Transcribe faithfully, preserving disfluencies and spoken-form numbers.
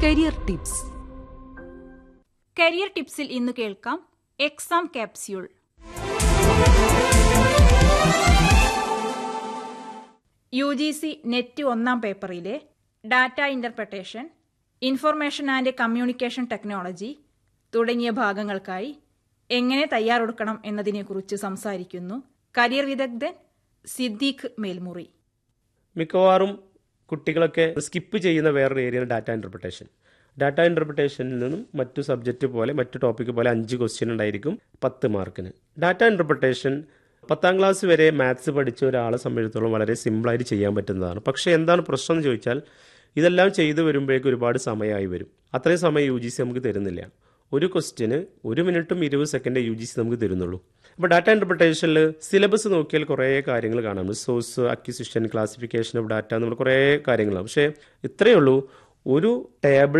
Career tips. Career ടിപ്സിൽ ഇന്ന് കേൾക്കാം exam capsule. U G C net ഒന്നാം പേപ്പറിലെ data interpretation, information and communication technology തുടങ്ങിയ ഭാഗങ്ങൾക്കായി എങ്ങനെ തയ്യാറെടുക്കണം എന്നതിനെക്കുറിച്ച് സംസാരിക്കുന്നു കരിയർ വിദഗ്ധൻ സിദ്ദീഖ് മേൽമുറി. മിക്കവാറും കുട്ടികളൊക്കെ സ്കിപ്പ് ചെയ്യുന്ന വേറൊരു ഏരിയയാണ് ഡാറ്റ ഇൻ്റർപ്രിട്ടേഷൻ. ഡാറ്റ ഇൻ്റർപ്രിട്ടേഷനിൽ നിന്നും മറ്റു സബ്ജക്റ്റ് പോലെ മറ്റു ടോപ്പിക്ക് പോലെ അഞ്ച് ക്വസ്റ്റ്യൻ ഉണ്ടായിരിക്കും പത്ത് മാർക്കിന്. ഡാറ്റ ഇൻ്റർപ്രിട്ടേഷൻ പത്താം ക്ലാസ് വരെ മാത്സ് പഠിച്ച ഒരാളെ സംബന്ധിച്ചിടത്തോളം വളരെ സിമ്പിളായിട്ട് ചെയ്യാൻ പറ്റുന്നതാണ്. പക്ഷേ എന്താണ് പ്രശ്നം എന്ന് ചോദിച്ചാൽ ഇതെല്ലാം ചെയ്തു വരുമ്പോഴേക്കും ഒരുപാട് സമയമായി വരും. അത്രയും സമയം യു ജി സി നമുക്ക് തരുന്നില്ല. ഒരു ക്വസ്റ്റ്യന് ഒരു മിനിറ്റും ഇരുപത് സെക്കൻഡ് യു ജി സി നമുക്ക് തരുന്നുള്ളൂ. അപ്പോൾ ഡാറ്റ ഇൻ്റർപ്രിട്ടേഷനിൽ സിലബസ് നോക്കിയാൽ കുറേ കാര്യങ്ങൾ കാണാം. Source, acquisition, classification of data, നമ്മൾ കുറേ കാര്യങ്ങളാണ്. പക്ഷേ ഇത്രയേ ഉള്ളൂ, ഒരു ടേബിൾ